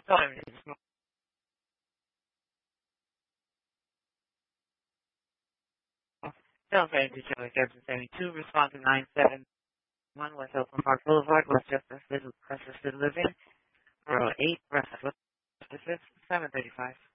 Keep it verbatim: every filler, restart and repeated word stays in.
Sorry, Telephone to Joey Services seventy-two, respond to nine seven one West Oakland Park Boulevard, Westchester, Assisted Living, row eight, West seven thirty-five.